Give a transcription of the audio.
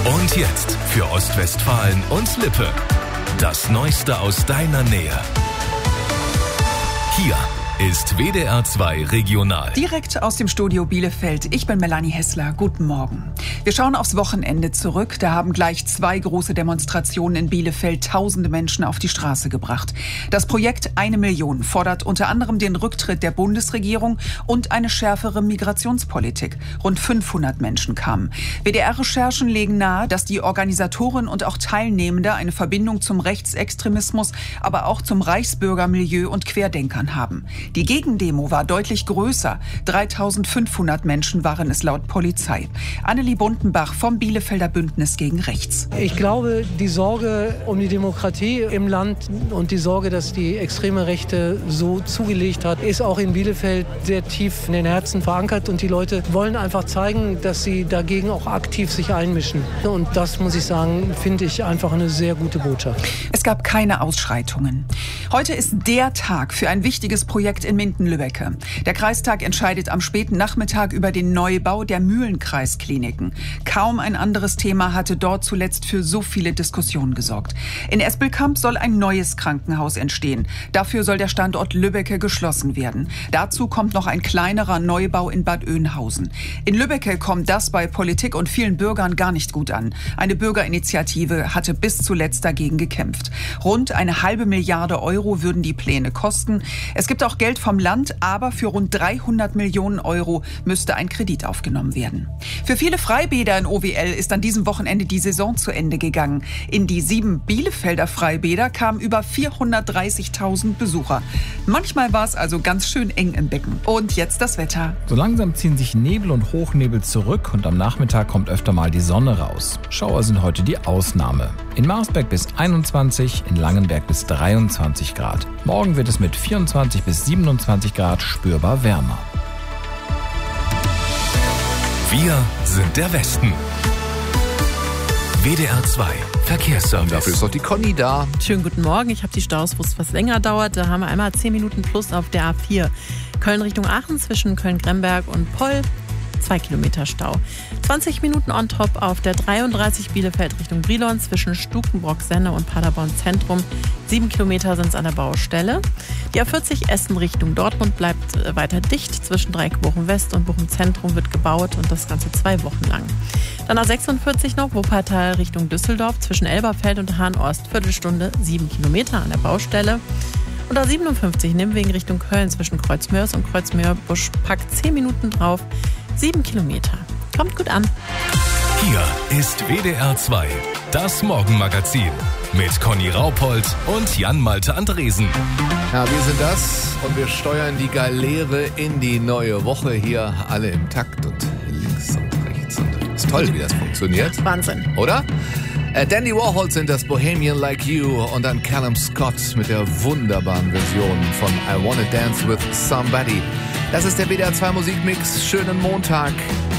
Und jetzt für Ostwestfalen und Lippe. Das Neueste aus deiner Nähe. Hier ist WDR 2 Regional. Direkt aus dem Studio Bielefeld. Ich bin Melanie Hessler. Guten Morgen. Wir schauen aufs Wochenende zurück. Da haben gleich 2 große Demonstrationen in Bielefeld tausende Menschen auf die Straße gebracht. Das Projekt 1 Million fordert unter anderem den Rücktritt der Bundesregierung und eine schärfere Migrationspolitik. Rund 500 Menschen kamen. WDR-Recherchen legen nahe, dass die Organisatoren und auch Teilnehmende eine Verbindung zum Rechtsextremismus, aber auch zum Reichsbürgermilieu und Querdenkern haben. Die Gegendemo war deutlich größer. 3.500 Menschen waren es laut Polizei. Annelie Buntenbach vom Bielefelder Bündnis gegen Rechts. Ich glaube, die Sorge um die Demokratie im Land und die Sorge, dass die extreme Rechte so zugelegt hat, ist auch in Bielefeld sehr tief in den Herzen verankert. Und die Leute wollen einfach zeigen, dass sie dagegen auch aktiv sich einmischen. Und das, muss ich sagen, finde ich einfach eine sehr gute Botschaft. Es gab keine Ausschreitungen. Heute ist der Tag für ein wichtiges Projekt in Minden-Lübbecke. Der Kreistag entscheidet am späten Nachmittag über den Neubau der Mühlenkreiskliniken. Kaum ein anderes Thema hatte dort zuletzt für so viele Diskussionen gesorgt. In Espelkamp soll ein neues Krankenhaus entstehen. Dafür soll der Standort Lübbecke geschlossen werden. Dazu kommt noch ein kleinerer Neubau in Bad Oeynhausen. In Lübbecke kommt das bei Politik und vielen Bürgern gar nicht gut an. Eine Bürgerinitiative hatte bis zuletzt dagegen gekämpft. Rund 1,5 Milliarde Euro würden die Pläne kosten. Es gibt auch Geld vom Land, aber für rund 300 Millionen Euro müsste ein Kredit aufgenommen werden. Für viele Freibäder in OWL ist an diesem Wochenende die Saison zu Ende gegangen. In die 7 Bielefelder Freibäder kamen über 430.000 Besucher. Manchmal war es also ganz schön eng im Becken. Und jetzt das Wetter. So langsam ziehen sich Nebel und Hochnebel zurück und am Nachmittag kommt öfter mal die Sonne raus. Schauer sind heute die Ausnahme. In Marsberg bis 21, in Langenberg bis 23 Grad. Morgen wird es mit 24 bis 27 Grad spürbar wärmer. Wir sind der Westen. WDR 2 Verkehrsservice. Dafür ist doch die Conny da. Schönen guten Morgen. Ich habe die Staus, wo es was länger dauert. Da haben wir einmal 10 Minuten plus auf der A4. Köln Richtung Aachen zwischen Köln-Gremberg und Poll. 2 Kilometer Stau. 20 Minuten on top auf der 33 Bielefeld Richtung Brilon zwischen Stukenbrock-Senne und Paderborn Zentrum. 7 Kilometer sind es an der Baustelle. Die A40 Essen Richtung Dortmund bleibt weiter dicht. Zwischen Dreieck Bochum West und Bochum Zentrum wird gebaut und das Ganze 2 Wochen lang. Dann A46 noch Wuppertal Richtung Düsseldorf zwischen Elberfeld und Hahn-Ost. Viertelstunde 7 Kilometer an der Baustelle. Und A57 Nimwegen Richtung Köln zwischen Kreuzmörs und Kreuzmöhr-Busch packt 10 Minuten drauf. 7 Kilometer. Kommt gut an. Hier ist WDR 2, das Morgenmagazin mit Conny Raupold und Jan-Malte Andresen. Ja, wir sind das und wir steuern die Galeere in die neue Woche. Hier alle im Takt und links und rechts. Und ist toll, wie das funktioniert. Wahnsinn. Oder? Dandy Warhol sind das Bohemian Like You und dann Callum Scott mit der wunderbaren Version von I Wanna Dance With Somebody. Das ist der WDR 2 Musikmix. Schönen Montag.